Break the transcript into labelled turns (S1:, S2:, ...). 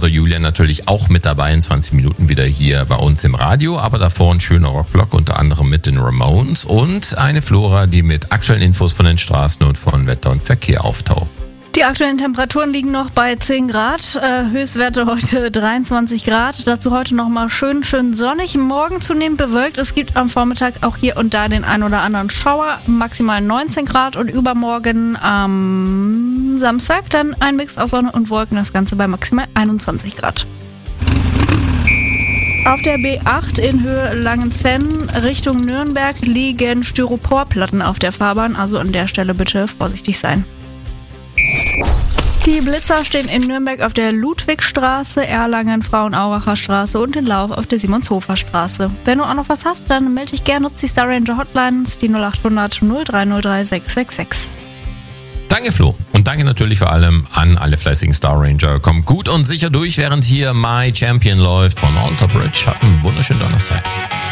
S1: Mutter Julia natürlich auch mit dabei in 20 Minuten wieder hier bei uns im Radio. Aber davor ein schöner Rockblock, unter anderem mit den Ramones und eine Flora, die mit aktuellen Infos von den Straßen und von Wetter und Verkehr auftaucht.
S2: Die aktuellen Temperaturen liegen noch bei 10 Grad, Höchstwerte heute 23 Grad. Dazu heute nochmal schön sonnig, morgen zunehmend bewölkt. Es gibt am Vormittag auch hier und da den ein oder anderen Schauer, maximal 19 Grad und übermorgen am Samstag dann ein Mix aus Sonne und Wolken, das Ganze bei maximal 21 Grad. Auf der B8 in Höhe Langenzenn Richtung Nürnberg liegen Styroporplatten auf der Fahrbahn, also an der Stelle bitte vorsichtig sein. Die Blitzer stehen in Nürnberg auf der Ludwigstraße, Erlangen, Frauenauracher Straße und in Lauf auf der Simonshofer Straße. Wenn du auch noch was hast, dann melde dich gerne, nutze die Star Ranger Hotlines, die 0800 0303 666.
S1: Danke Flo und danke natürlich vor allem an alle fleißigen Star Ranger. Kommt gut und sicher durch, während hier My Champion läuft von Alter Bridge. Habt einen wunderschönen Donnerstag.